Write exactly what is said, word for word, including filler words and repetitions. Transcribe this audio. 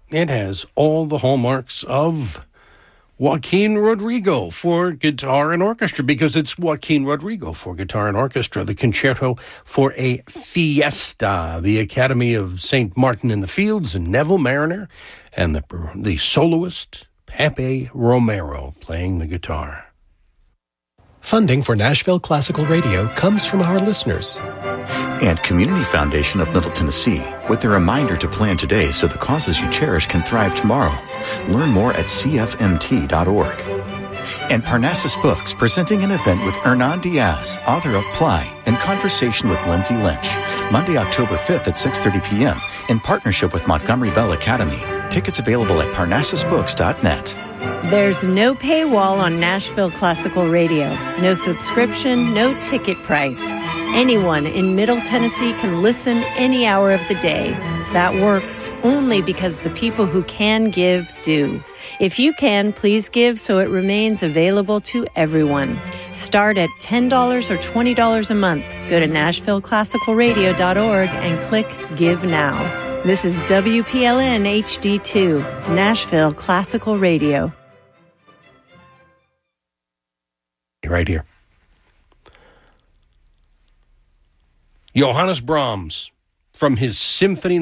It has all the hallmarks of Joaquin Rodrigo for guitar and orchestra, because it's Joaquin Rodrigo for guitar and orchestra, the Concerto for a Fiesta, the Academy of Saint Martin in the Fields and Neville Mariner, and the, the soloist Pepe Romero playing the guitar. Funding for Nashville Classical Radio comes from our listeners. And Community Foundation of Middle Tennessee, with a reminder to plan today so the causes you cherish can thrive tomorrow. Learn more at c f m t dot org. And Parnassus Books, presenting an event with Hernan Diaz, author of Ply, in conversation with Lindsay Lynch, Monday, October fifth at six thirty p.m., in partnership with Montgomery Bell Academy. Tickets available at parnassus books dot net. There's no paywall on Nashville Classical Radio. No subscription, no ticket price. Anyone in Middle Tennessee can listen any hour of the day. That works only because the people who can give do. If you can, please give so it remains available to everyone. Start at ten dollars or twenty dollars a month. Go to nashville classical radio dot org and click Give Now. This is W P L N H D two, Nashville Classical Radio. Right here. Johannes Brahms, from his Symphony